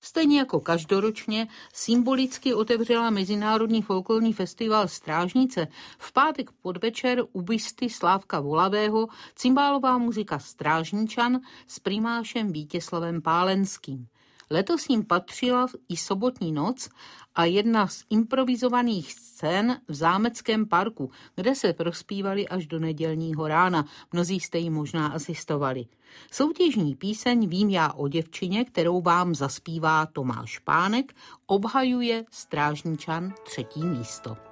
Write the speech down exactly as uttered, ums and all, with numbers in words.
Stejně jako každoročně symbolicky otevřela Mezinárodní folklorní festival Strážnice v pátek podvečer u busty Slávka Volavého cymbálová muzika Strážničan s primášem Vítězslavem Pálenským. Letos jim patřila i sobotní noc a jedna z improvizovaných scén v Zámeckém parku, kde se prospívali až do nedělního rána. Mnozí jste jí možná asistovali. Soutěžní píseň Vím já o děvčině, kterou vám zaspívá Tomáš Pánek, obhajuje Strážničan třetí místo.